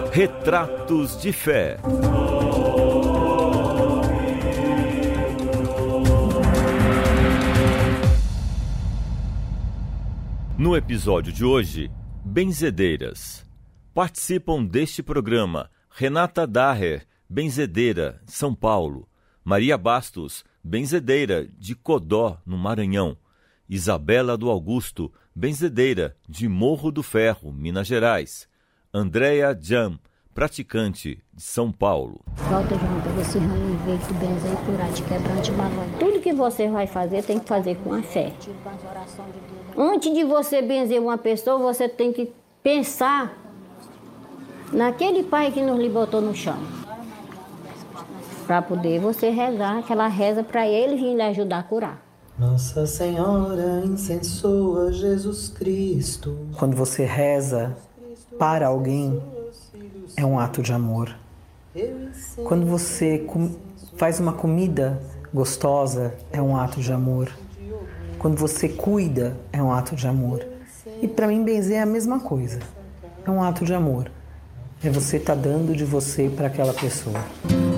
Retratos de Fé. No episódio de hoje, benzedeiras. Participam deste programa Renata Daher, benzedeira, São Paulo; Maria Bastos, benzedeira, de Codó, no Maranhão; Isabela do Augusto, benzedeira, de Morro do Ferro, Minas Gerais; Andréa Jam, praticante, de São Paulo. Volta, João, para você ver que benzer e curar de quebrante balão. Tudo que você vai fazer, tem que fazer com a fé. Antes de você benzer uma pessoa, você tem que pensar naquele pai que nos botou no chão. Para poder você rezar, aquela reza para ele vir lhe ajudar a curar. Nossa Senhora incensou a Jesus Cristo. Quando você reza para alguém, é um ato de amor. Quando você faz uma comida gostosa, é um ato de amor. Quando você cuida, é um ato de amor. E para mim, benzer é a mesma coisa. É um ato de amor. É você estar dando de você para aquela pessoa.